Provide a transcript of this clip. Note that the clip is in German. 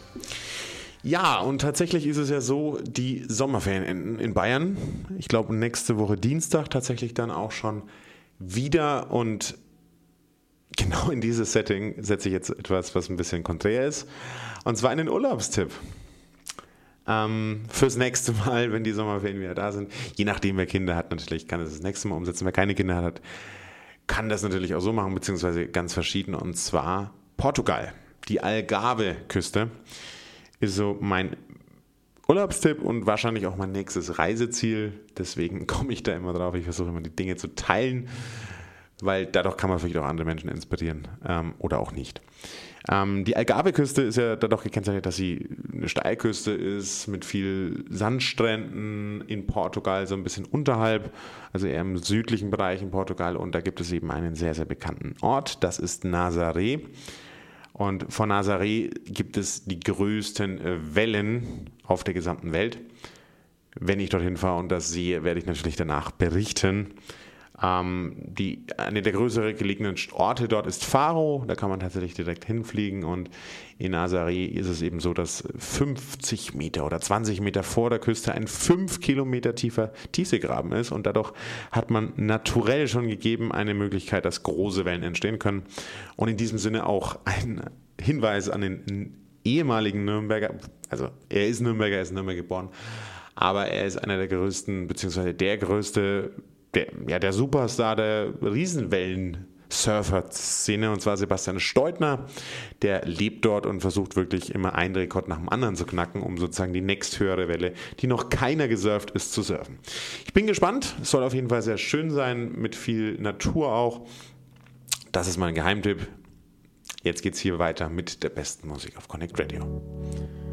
Ja, und tatsächlich ist es ja so, die Sommerferien enden in Bayern. Ich glaube, nächste Woche Dienstag tatsächlich dann auch schon wieder. Und genau in dieses Setting setze ich jetzt etwas, was ein bisschen konträr ist. Und zwar einen Urlaubstipp. Fürs nächste Mal, wenn die Sommerferien wieder da sind. Je nachdem, wer Kinder hat, natürlich kann es das nächste Mal umsetzen. Wer keine Kinder hat, kann das natürlich auch so machen, beziehungsweise ganz verschieden. Und zwar Portugal. Die Algarve-Küste ist so mein Urlaubstipp und wahrscheinlich auch mein nächstes Reiseziel. Deswegen komme ich da immer drauf. Ich versuche immer die Dinge zu teilen, weil dadurch kann man vielleicht auch andere Menschen inspirieren oder auch nicht. Die Algarve-Küste ist ja dadurch gekennzeichnet, dass sie eine Steilküste ist mit viel Sandstränden in Portugal, so ein bisschen unterhalb, also eher im südlichen Bereich in Portugal. Und da gibt es eben einen sehr, sehr bekannten Ort, das ist Nazaré. Und von Nazaré gibt es die größten Wellen auf der gesamten Welt. Wenn ich dorthin fahre und das sehe, werde ich natürlich danach berichten. Eine der größeren gelegenen Orte dort ist Faro, da kann man tatsächlich direkt hinfliegen und in Nazaré ist es eben so, dass 50 Meter oder 20 Meter vor der Küste ein 5 Kilometer tiefer Tiefseegraben ist und dadurch hat man naturell schon gegeben eine Möglichkeit, dass große Wellen entstehen können und in diesem Sinne auch ein Hinweis an den ehemaligen Nürnberger, also er ist in Nürnberg geboren, aber er ist einer der größten, beziehungsweise der größte, der Superstar der Riesenwellen-Surfer-Szene, und zwar Sebastian Steudtner. Der lebt dort und versucht wirklich immer einen Rekord nach dem anderen zu knacken, um sozusagen die nächsthöhere Welle, die noch keiner gesurft ist, zu surfen. Ich bin gespannt. Es soll auf jeden Fall sehr schön sein, mit viel Natur auch. Das ist mein Geheimtipp. Jetzt geht's hier weiter mit der besten Musik auf Connect Radio.